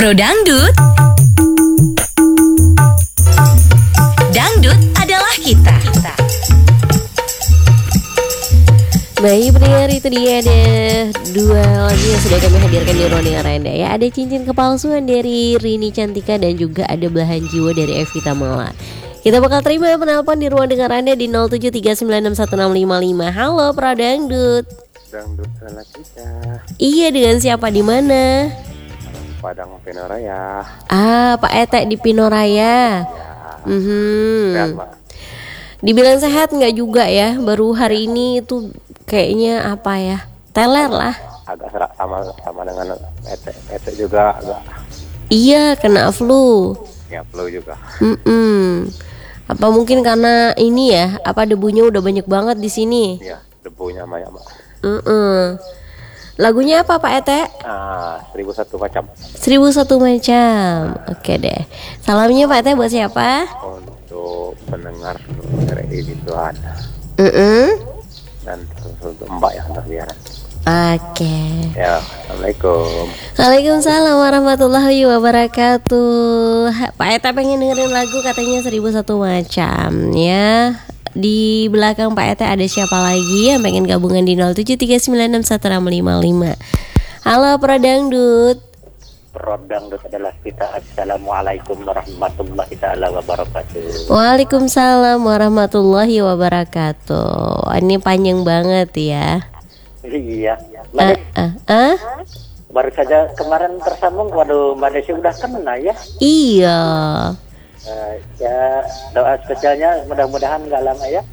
Pro Dangdut. Dangdut adalah kita. Baik pendengar, itu dia ada dua lagu yang sudah kami hadirkan di ruang dengar Anda ya. Ada Cincin Kepalsuan dari Rini Cantika dan juga ada Belahan Jiwa dari Evita Mala. Kita bakal terima penelpon di ruang dengar Anda di 0739616655. Halo Pro Dangdut. Dangdut salah kita. Iya, dengan siapa di mana? Padang Pinoraya. Pak Ete di Pinoraya. Sehat, Mbak. Dibilang sehat nggak juga ya? Baru hari ini itu kayaknya apa ya? Teler lah. Agak serak sama dengan Ete juga agak. Iya, kena flu. Ya flu juga. Apa mungkin karena ini ya? Apa debunya udah banyak banget di sini? Ya debunya banyak, Mbak. Lagunya apa Pak Ete? 1001 macam. 1001 macam. Oke deh. Salamnya Pak Ete buat siapa? Untuk pendengar RRI Tuhan. Dan untuk Mbak yang terbiasa. Oke. Ya, assalamualaikum. Waalaikumsalam warahmatullahi wabarakatuh. Pak Eta pengen dengerin lagu katanya 1001 macam ya. Di belakang Pak Eta ada siapa lagi yang pengen gabungan di 0739616655. Halo Pro Dangdut. Pro Dangdut adalah kita. Assalamualaikum warahmatullahi wabarakatuh. Waalaikumsalam warahmatullahi wabarakatuh. Ini panjang banget ya. Iya. Baru saja kemarin tersambung. Waduh, Mbak Desi udah kena ya. Iya. Ya, doa spesialnya mudah-mudahan nggak lama ya.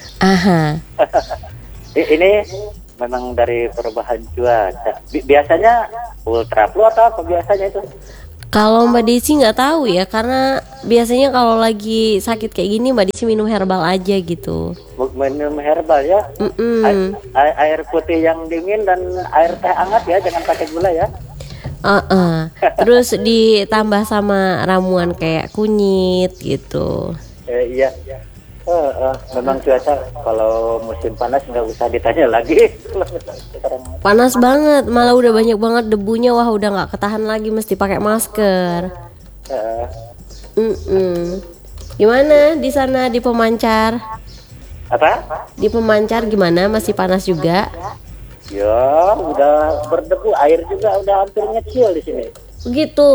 Ini memang dari perubahan cuaca. Biasanya ultra flu atau apa biasanya itu? Kalau Mbak Desi nggak tahu ya, karena biasanya kalau lagi sakit kayak gini Mbak Desi minum herbal aja gitu. Minum herbal ya. Air putih yang dingin dan air teh hangat ya, jangan pakai gula ya. Terus ditambah sama ramuan kayak kunyit gitu. Iya. Memang cuaca kalau musim panas nggak usah ditanya lagi. Panas banget, malah udah banyak banget debunya. Wah, udah nggak ketahan lagi, mesti pakai masker. Gimana di sana di pemancar? Apa? Di pemancar gimana? Masih panas juga? Ya, udah berdebu, air juga udah hampir ngecil di sini. Begitu.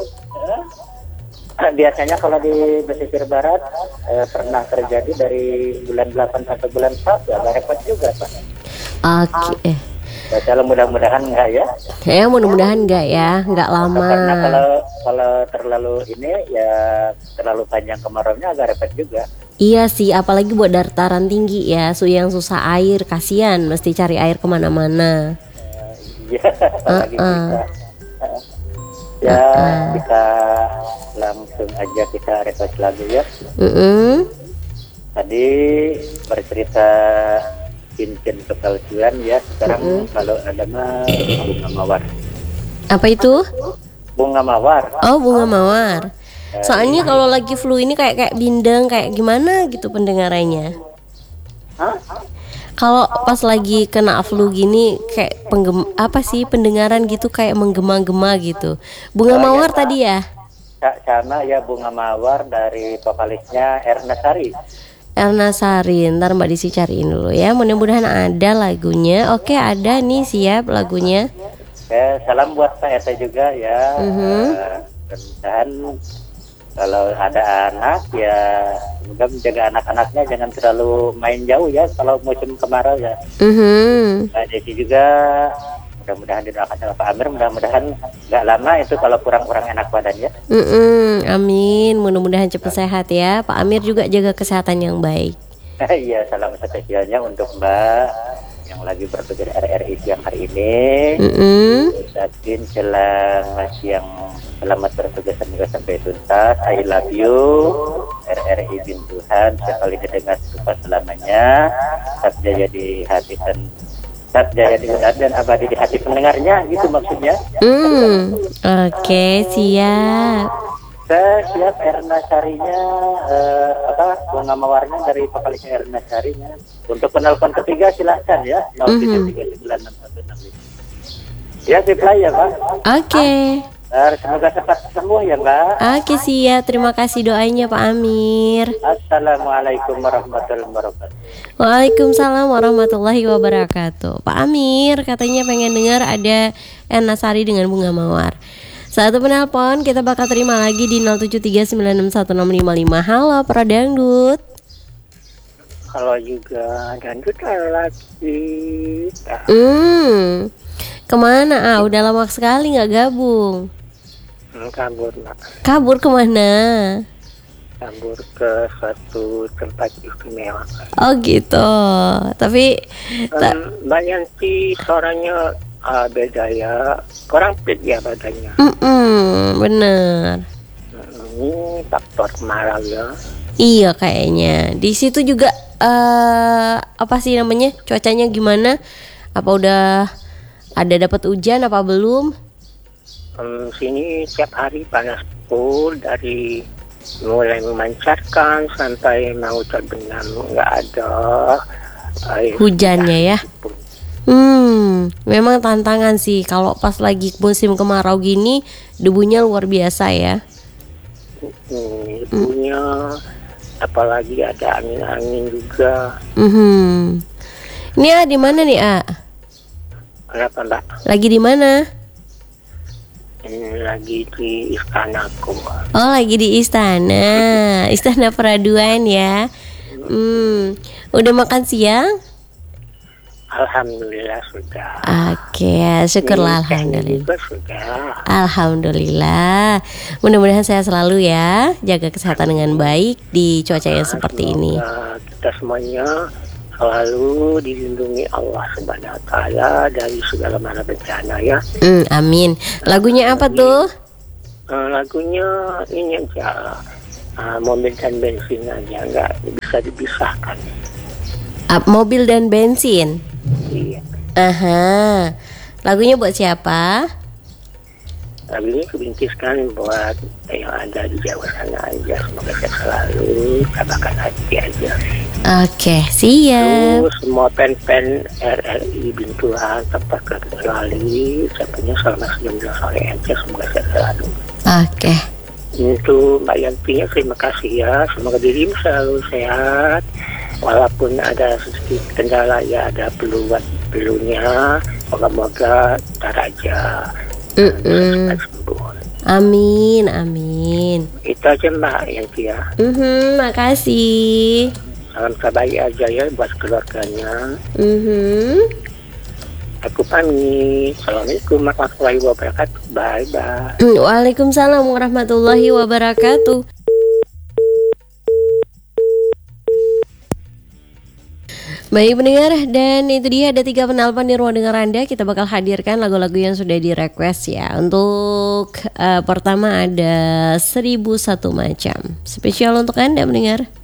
Biasanya kalau di pesisir barat pernah terjadi dari bulan 8 sampai bulan 4 ya, agak repot juga Pak. Oke. Kalau mudah-mudahan enggak ya. Ya mudah-mudahan enggak ya, enggak lama. Karena kalau terlalu ini ya terlalu panjang kemaraunya agak repot juga. Iya sih, apalagi buat dataran tinggi ya, yang susah air, kasihan mesti cari air kemana-mana. Iya, apalagi kita. Kita langsung aja kita request lagu ya. Tadi bercerita cincin kepalsuan ya. Sekarang kalau ada mah bunga mawar. Apa itu? Bunga mawar. Oh, bunga mawar. Soalnya kalau lagi flu ini kayak bindeng, kayak gimana gitu pendengarannya. Kalau pas lagi kena flu gini kayak pendengaran gitu kayak menggema-gema gitu. Bunga mawar ya, tadi ya? Sama ya, bunga mawar dari vokalisnya Erna Sari. Erna Sari, ntar Mbak Desi cariin dulu ya. Mudah-mudahan ada lagunya. Oke, ada nih, siap lagunya. Salam buat Pak Ete juga ya. Dan kalau ada anak ya semoga menjaga anak-anaknya, jangan terlalu main jauh ya kalau musim kemarau ya. Mbak Desi juga mudah-mudahan didoakan sama Pak Amir, mudah-mudahan nggak lama itu kalau kurang-kurang enak badan ya. Amin, mudah-mudahan cepat sehat ya. Pak Amir juga jaga kesehatan yang baik. Iya, salam spesialnya untuk Mbak yang lagi bertugas RRI siang hari ini. Ucapin selamat bertugas sampai tuntas. I love you RRI bin Tuhan, sekali didengar sukses selamanya. Jaya di hati jaya di udara dan abadi di hati pendengarnya, gitu maksudnya. Oke, siap. Siap. Erna Sarinya bunga mawarnya dari vokalisnya Erna Sarinya. Untuk penelpon ketiga silahkan ya. 0739616655. Ya, reply ya Pak. Oke. Semoga cepat sembuh ya Mbak. Oke siap, terima kasih doanya Pak Amir. Assalamualaikum warahmatullahi wabarakatuh. Waalaikumsalam warahmatullahi wabarakatuh. Pak Amir katanya pengen dengar ada Enasari dengan Bunga Mawar. Satu penelpon kita bakal terima lagi di 0739616555. Halo Para Dangdut. Kalau juga dangdut lagi. Kemana Udah lama sekali nggak gabung. Kabur Mbak. Kabur kemana? Kabur ke suatu tempat istimewa. Oh gitu. Tapi Mbak Yanti suaranya beda ya. Kurang fit ya badannya. Bener. Ini faktor kemarau ya. Iya kayaknya. Di situ juga apa sih namanya? Cuacanya gimana? Apa udah ada dapat hujan apa belum? Sini tiap hari panas full dari mulai memancarkan sampai mau terbenam, nggak ada air hujannya ya. Memang tantangan sih kalau pas lagi musim kemarau gini, debunya luar biasa ya. Debunya apalagi ada angin-angin juga. Ini di mana nih Kenapa Mbak? Lagi di mana? Ini lagi di istanaku. Oh lagi di istana. Istana Peraduan ya. Udah makan siang? Alhamdulillah sudah. Oke, syukurlah alhamdulillah. Juga sudah. Alhamdulillah. Mudah-mudahan sehat selalu ya. Jaga kesehatan dengan baik di cuaca yang seperti ini. Kita semuanya selalu dilindungi Allah Subhanahu wa taala dari segala macam bencana ya. Amin. Lagunya apa tuh? Lagunya ini aja. Mobil dan bensin aja, nggak bisa dipisahkan. Mobil dan bensin. Iya. Lagunya buat siapa? Lagunya kebintiskan buat yang ada di Jawa sana aja. Semoga sehat selalu, tabahkan hati aja. Oke, siap. Terus semua pen-pen RRI Bintuan tempat kecuali ucapannya selamat 19 sore aja. Semoga sehat selalu. Oke. Untuk Mbak Yantinya terima kasih ya. Semoga dirimu selalu sehat. Walaupun ada sedikit kendala ya, ada perlunya. Moga-moga ntar aja cepat sembuh. Amin. Itu aja Mbak Yanti ya. Makasih. Salam terbaik aja ya buat keluarganya. Aku pamit. Assalamualaikum warahmatullahi wabarakatuh. Bye bye. Waalaikumsalam warahmatullahi wabarakatuh. Baik pendengar, dan itu dia ada 3 penelpon di ruang dengar Anda. Kita bakal hadirkan lagu-lagu yang sudah di request ya. Untuk pertama ada 1001 macam. Spesial untuk Anda pendengar.